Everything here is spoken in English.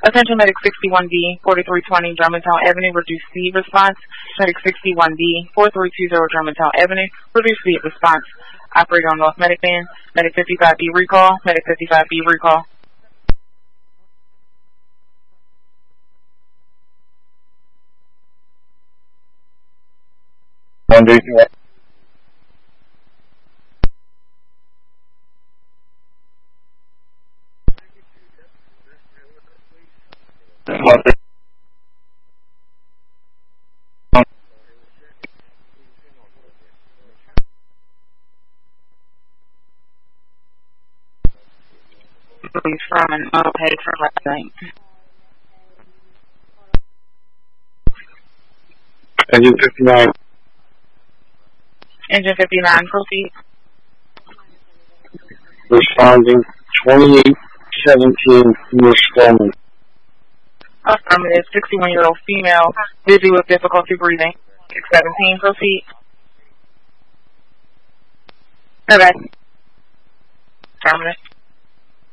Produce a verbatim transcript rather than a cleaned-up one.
Attention Medic sixty-one D, forty-three twenty Germantown Avenue, reduced speed response. Medic sixty-one D, forty-three twenty Germantown Avenue, reduced speed response. Operator on North Medic Band. Medic fifty-five B recall. Medic fifty-five B recall. One day. From an unpaid for last night. Engine fifty-nine. Engine fifty-nine, proceed. Responding twenty-eight seventeen North Stallman. Affirmative, sixty-one-year-old female, busy with difficulty breathing. six seventeen, proceed. Okay. Affirmative.